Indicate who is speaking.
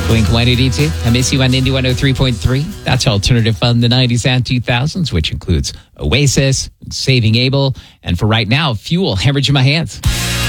Speaker 1: Blink 182. I miss you on Indie 103.3. That's Alternative Fun, the 90s and 2000s, which includes Oasis, Saving Abel, and for right now, Fuel, Hemorrhage in My Hands.